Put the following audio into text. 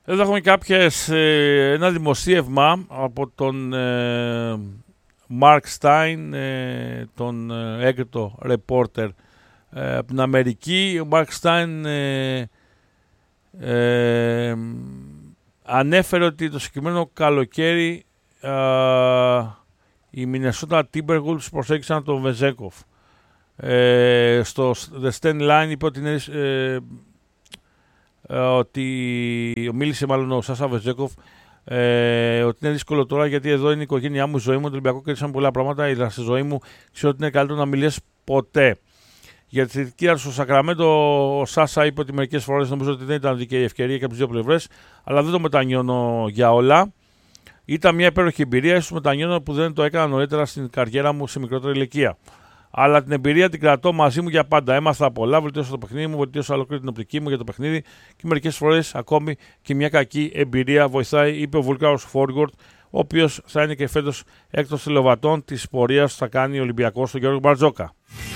Εδώ έχουμε ένα δημοσίευμα από τον Mark Stein, τον έγκριτο reporter από την Αμερική. Ο Mark Stein ανέφερε ότι το συγκεκριμένο καλοκαίρι οι Minnesota Timberwolves προσέγγισαν τον Βεζέκοφ. Στο The Stand Line είπε ότι μίλησε μάλλον ο Σάσα Βεζέκοφ ότι είναι δύσκολο τώρα, γιατί εδώ είναι η οικογένειά μου, η ζωή μου, το Ολυμπιακό κέρδισαν πολλά πράγματα, είδα στη ζωή μου, ξέρω ότι είναι καλύτερο να μιλήσει ποτέ. Για τη θετική στο Σακραμέντο, ο Σάσα είπε ότι μερικές φορές νομίζω ότι δεν ήταν δίκαιη ευκαιρία και από τις δύο πλευρές, αλλά δεν το μετανιώνω για όλα. Ήταν μια υπέροχη εμπειρία, ίσως μετανιώνω που δεν το έκανα νωρίτερα στην καριέρα μου σε μικρότερη ηλικία. Αλλά την εμπειρία την κρατώ μαζί μου για πάντα. Έμαθα πολλά, βελτίωσα το παιχνίδι μου, βελτίωσα ολόκληρη την οπτική μου για το παιχνίδι και μερικές φορές ακόμη και μια κακή εμπειρία βοηθάει, είπε ο Βούλγαρος forward, ο οποίος θα είναι και φέτος έκτος τηλεοβατών της πορείας που θα κάνει ο Ολυμπιακός στον Γιώργο Μπαρτζόκα.